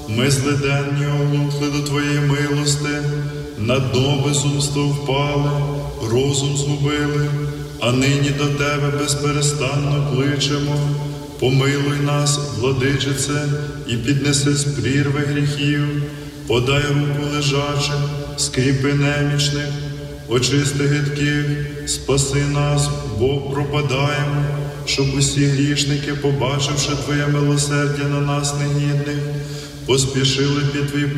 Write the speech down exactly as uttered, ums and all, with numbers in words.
Ми злиденні оглухли до Твоєї милости, на дно безумства впали, розум згубили, а нині до Тебе безперестанно кличемо. Помилуй нас, владичице, і піднеси з прірви гріхів, подай руку лежачим, скріпи немічних, очисти гидких, спаси нас, бо пропадаємо, щоб усі грішники, побачивши Твоє милосердя на нас негідних, поспішили під Твій